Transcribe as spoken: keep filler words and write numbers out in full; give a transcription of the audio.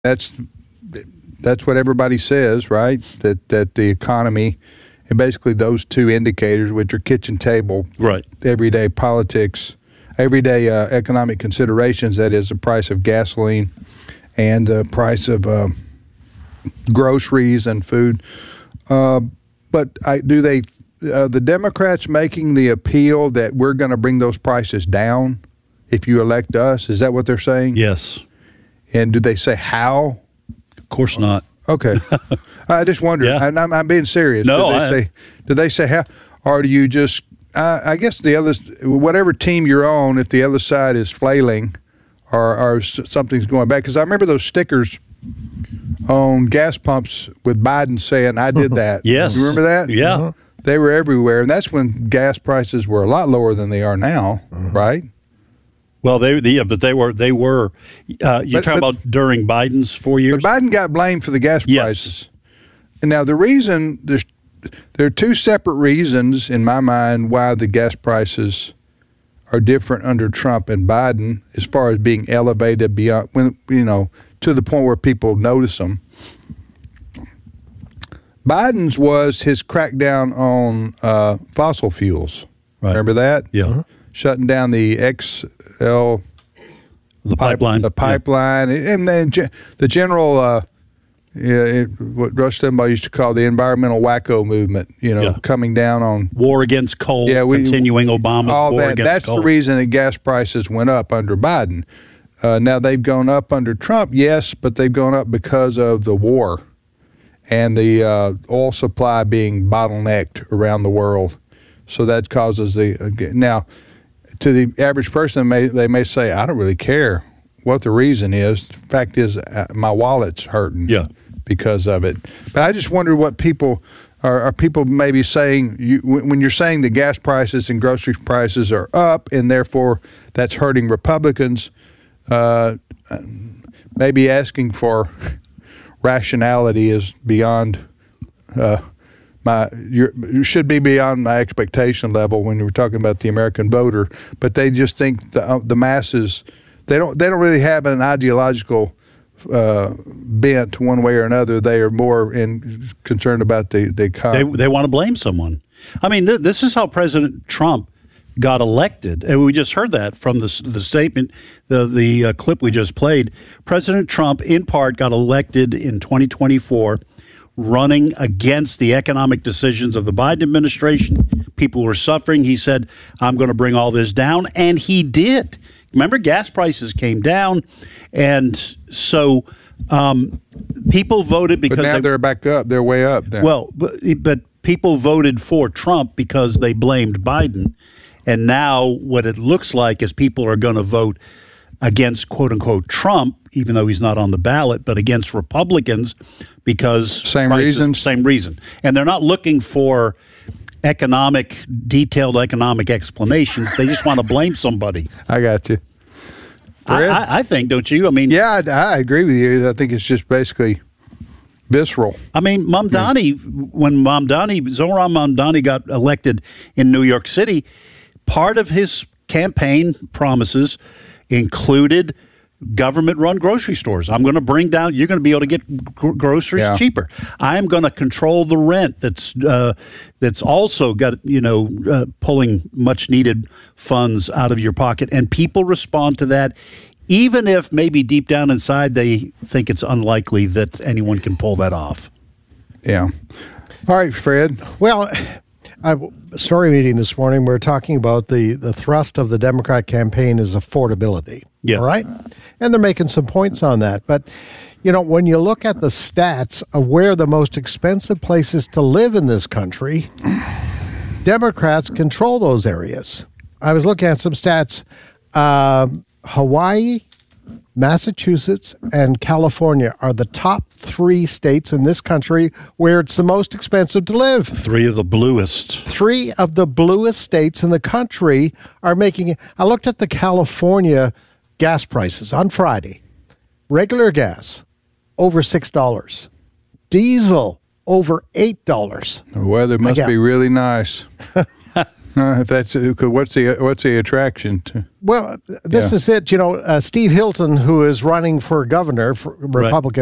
That's that's what everybody says, right? That that the economy, and basically those two indicators, which are kitchen table, right, everyday politics, everyday uh, economic considerations. That is the price of gasoline and the price of uh, groceries and food. Uh, but I, do they? Uh, the Democrats making the appeal that we're going to bring those prices down if you elect us? Is that what they're saying? Yes. And do they say how? Of course not. Okay. I just wonder. Yeah. And I'm, I'm being serious. No, do they I, say? Do they say how? Or do you just? Uh, I guess the other, whatever team you're on, if the other side is flailing, or, or something's going back. Because I remember those stickers on gas pumps with Biden saying, "I did that." Yes. You remember that? Yeah. Uh-huh. They were everywhere, and that's when gas prices were a lot lower than they are now, mm-hmm. right? Well, they yeah, but they were they were. Uh, you're but, talking but, about during Biden's four years. But Biden got blamed for the gas yes. prices. And now the reason there's there are two separate reasons in my mind why the gas prices are different under Trump and Biden, as far as being elevated beyond when you know to the point where people notice them. Biden's was his crackdown on uh, fossil fuels. Right. Remember that? Yeah. Uh-huh. Shutting down the X L, the pipe, pipeline, the pipeline, yeah. and then ge- the general, uh, yeah, it, what Rush Limbaugh used to call the environmental wacko movement. You know, yeah. coming down on war against coal, yeah, we, continuing Obama's all war that. against That's coal. the reason that gas prices went up under Biden. Uh, now they've gone up under Trump, yes, but they've gone up because of the war and the uh, oil supply being bottlenecked around the world. So that causes the uh, now to the average person, may, they may say, "I don't really care what the reason is. The fact is, uh, my wallet's hurting yeah. because of it." But I just wonder what people are, are people maybe saying you, when you're saying the gas prices and grocery prices are up, and therefore that's hurting Republicans. Uh, maybe asking for rationality is beyond uh, my. You're, you should be beyond my expectation level when we're talking about the American voter. But they just think the, uh, the masses. They don't. They don't really have an ideological uh, bent one way or another. They are more in concerned about the the economy. They they want to blame someone. I mean, th- this is how President Trump got elected, and we just heard that from the the statement, the the uh, clip we just played. President Trump, in part, got elected in twenty twenty-four, running against the economic decisions of the Biden administration. People were suffering. He said, "I'm going to bring all this down," and he did. Remember, gas prices came down, and so um, people voted because but now they, they're back up. They're way up. Now. Well, but, but people voted for Trump because they blamed Biden. And now what it looks like is people are going to vote against, quote unquote, Trump, even though he's not on the ballot, but against Republicans because same prices, reason, same reason. And they're not looking for economic, detailed economic explanations. They just want to blame somebody. I got you. I, I, I think, don't you? I mean, yeah, I, I agree with you. I think it's just basically visceral. I mean, Mamdani, yeah. when Mamdani, Zohran Mamdani got elected in New York City, part of his campaign promises included government-run grocery stores. I'm going to bring down, you're going to be able to get gr- groceries yeah. cheaper. I'm going to control the rent that's uh, that's also got, you know, uh, pulling much-needed funds out of your pocket. And people respond to that, even if maybe deep down inside they think it's unlikely that anyone can pull that off. Yeah. All right, Fred. Well, I, a story meeting this morning, we we're talking about the, the thrust of the Democrat campaign is affordability. Yes. All right? And they're making some points on that. But, you know, when you look at the stats of where the most expensive places to live in this country, Democrats control those areas. I was looking at some stats. Uh, Hawaii, Massachusetts, and California are the top three states in this country where it's the most expensive to live. Three of the bluest. Three of the bluest states in the country are making it. I looked at the California gas prices on Friday. Regular gas, over six dollars. Diesel, over eight dollars. The weather must Again. be really nice. Uh, if that's uh, what's the what's the attraction to? Well, this Yeah. is it. You know, uh, Steve Hilton, who is running for governor, for Republican.